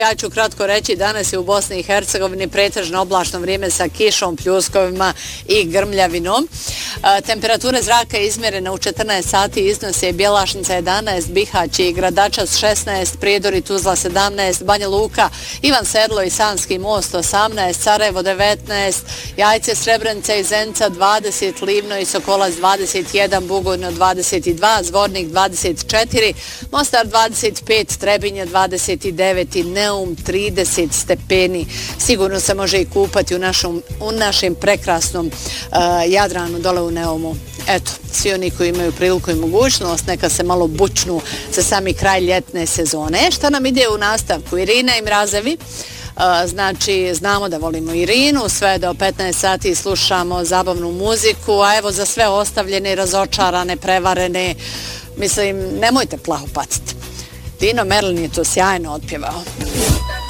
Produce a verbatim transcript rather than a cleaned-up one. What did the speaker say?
Ja ću kratko reći, danas je u Bosni i Hercegovini pretežno oblačno vrijeme sa kišom, pljuskovima i grmljavinom. E, temperature zraka izmjerene u četrnaest sati iznose Bjelašnica jedanaest, Bihać i Gradačac šesnaest, Prijedor i Tuzla sedamnaest, Banja Luka, Ivan Sedlo i Sanski Most osamnaest, Sarajevo devetnaest, Jajce, Srebrenica i Zenica dvadeset, Livno i Sokolac dvadeset jedan, Bugojno dvadeset dva, Zvornik dvadeset četiri, Mostar dvadeset pet, Trebinje dvadeset devet i Neum trideset stepeni. Sigurno se može i kupati u našem, u našem prekrasnom uh, Jadranu dole u Neumu. Eto, svi oni koji imaju priliku i mogućnost, neka se malo bučnu za sami kraj ljetne sezone. E, šta nam ide u nastavku? Irina i Mrazevi. Uh, znači, znamo da volimo Irinu, sve do petnaest sati slušamo zabavnu muziku, a evo za sve ostavljene, razočarane, prevarene, mislim, nemojte plaho patiti. Dino Merlin je to sjajno otpjevao.